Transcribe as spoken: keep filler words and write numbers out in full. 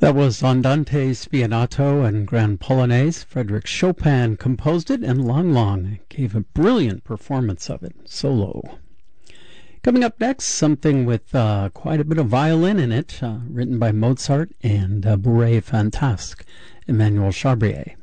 That was Andante Spianato and Grand Polonaise. Frédéric Chopin composed it, and Lang Lang gave a brilliant performance of it, solo. Coming up next, something with uh, quite a bit of violin in it, uh, written by Mozart and uh, Bourré Fantasque, Emmanuel Chabrier.